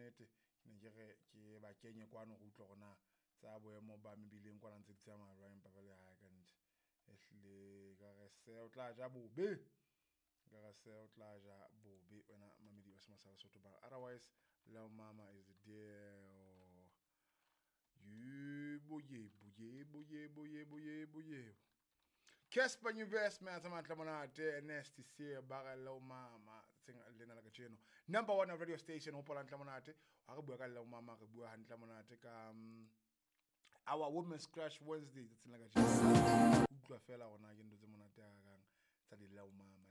nnete ke ne ke ba kenye kwano go utlwa gona tsa boemo ba mebileng kwana ntse di tsamaya ba empa ba le ha ka ntle ehle ka re se o tla ja bobe wena mamedi ba semasala Sotho ba otherwise Lil Mama is there yebo Casper Nyuvest man samatla monate Nasty se ba Lil Mama tsenga lena la ka tsheno number 1 radio station hopola ntla monate ha re bua ka Lil Mama re bua hantla monate ka our Women's Crush Wednesday tsenga la ka tsheno utlwa fela gona ke ndo tse monate ga gang tsa di Lil Mama